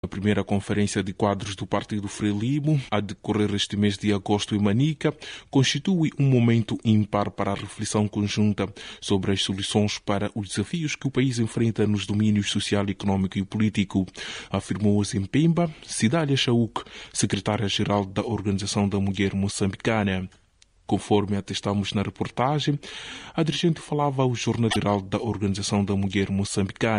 primeira conferência de quadros do Partido Frelimo, a decorrer este mês de agosto em Manica, constitui um momento ímpar para a reflexão conjunta sobre as soluções para os desafios que o país enfrenta nos domínios social, econômico e político, afirmou em Pemba Cidália Chauk, secretária-geral da Organização da Mulher Moçambicana. Conforme atestamos na reportagem, a dirigente falava ao Jornal-Geral da Organização da Mulher Moçambicana.